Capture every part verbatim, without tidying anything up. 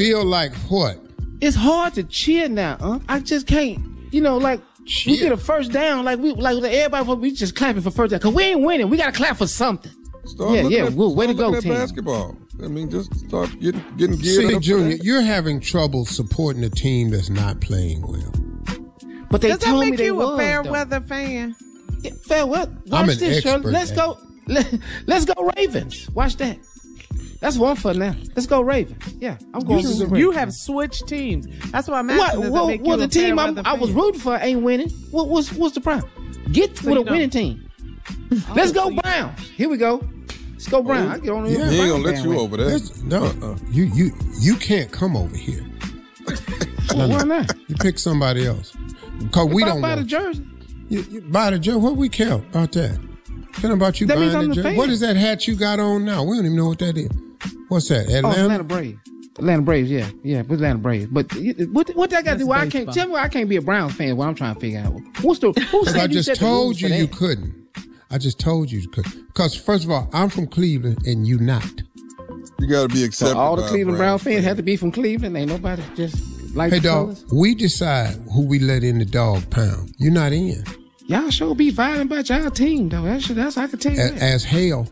feel like what? It's hard to cheer now, huh? I just can't. You know, like cheer. We get a first down, like we like everybody. We just clapping for first down because we ain't winning. We gotta clap for something. Start yeah, yeah. At, well, way to go, at team. Basketball. I mean, just start getting getting geared See, up. Junior, you're having trouble supporting a team that's not playing well. But they Does told that make me they you was, a fair though. weather fan? Yeah, fair weather. Watch I'm an this, expert Shirley. Let's at go. Let, let's go Ravens. Watch that. That's one for now. Let's go Ravens. Yeah, I'm going. You, to the Ravens. you have switched teams. That's why I'm asking. What? Does that Well, make well you the a fair team I'm, weather I was fan? rooting for ain't winning. What, what's what's the problem? Get So with a you don't- winning team. Let's go Browns. Here we go. Let's go Browns. I get on the Yeah. He ain't gonna Browns let you bandwagon. over there. That's- no, Uh-uh. you you you can't come over here. Well, why not? You pick somebody else because we If I don't. buy want- the jersey. You, you buy the jersey. What we care about that? Care about you That means buying I'm the the jersey? fan. What is that hat you got on now? We don't even know what that is. What's that? Oh, Atlanta? Atlanta Braves. Atlanta Braves, yeah, yeah, with Atlanta Braves. But what what that got to do? Why I can't baseball. tell me why I can't be a Browns fan? What I'm trying to figure out. What's the who Because said I you just set the told rules you for you that? couldn't. I just told you you couldn't. Because first of all, I'm from Cleveland and you not. You got to be So accepted. all the by Cleveland Brown Brown fans have to be from Cleveland. Ain't nobody just like Hey the dog, colors. we decide who we let in the dog pound. You're not in. Y'all sure be violent about y'all team though. That's that's I can tell you As, that. as hell.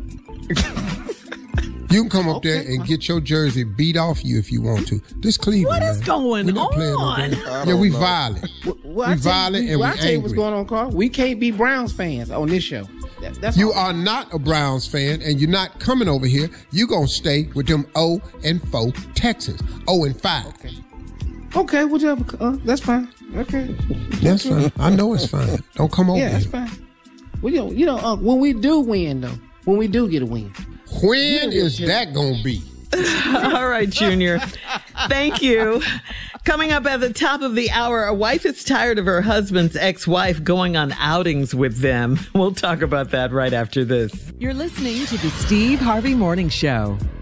You can come up Okay, there and fine. get your jersey beat off you if you want to. This Cleveland, What is man. going We're not playing no on? game. I Yeah, don't we know. violent. Well, we I tell you- violent and well, we I tell you what's angry. going on, Carl. We can't be Browns fans on this show. That, that's You all. are not a Browns fan, and you're not coming over here. You're going to stay with them oh and four Texans. oh and five. Okay. Okay, whatever. Uh, that's fine. Okay. That's fine. I know it's fine. Don't come over Yeah, that's here. fine. Well, you know, you know uh, when we do win though, when we do get a win. When Yeah, is yeah. that going to be? All right, Junior. Thank you. Coming up at the top of the hour, a wife is tired of her husband's ex-wife going on outings with them. We'll talk about that right after this. You're listening to the Steve Harvey Morning Show.